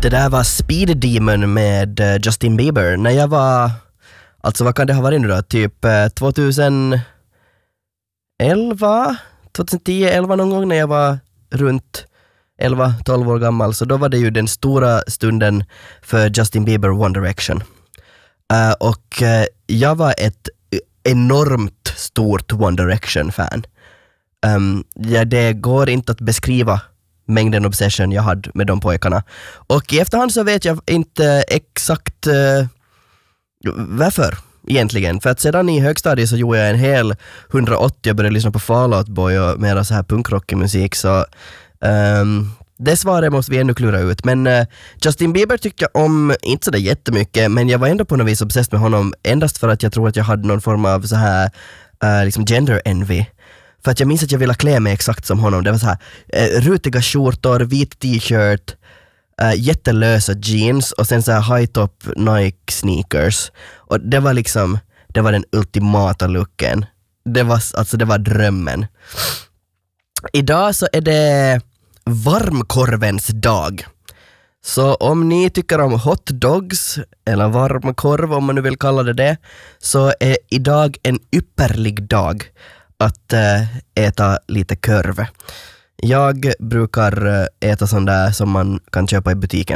Det där var Speed Demon med Justin Bieber. När jag var, alltså vad kan det ha varit nu då? Typ 2010, 11 någon gång när jag var runt 11-12 år gammal. Så då var det ju den stora stunden för Justin Bieber One Direction. Och jag var ett enormt stort One Direction-fan. Det går inte att beskriva mängden obsession jag hade med de pojkarna. Och i efterhand så vet jag inte exakt varför egentligen. För att sedan i högstadiet så gjorde jag en hel 180 och började lyssna på Fall Out Boy och mera så här punkrockig musik. Så det svaret måste vi ännu klura ut. Men Justin Bieber tyckte jag om inte så där jättemycket, men jag var ändå på något vis obsessed med honom endast för att jag tror att jag hade någon form av så här liksom gender envy. För att jag minns att jag ville klä mig exakt som honom. Det var så här rutiga skjortor, vit t-shirt, jättelösa jeans och sen så här high-top Nike sneakers. Och det var liksom, det var den ultimata looken. Det var drömmen. Idag så är det varmkorvens dag. Så om ni tycker om hot dogs eller varmkorv om man nu vill kalla det, så är idag en ypperlig dag att äta lite korv. Jag brukar äta sån där som man kan köpa i butiken.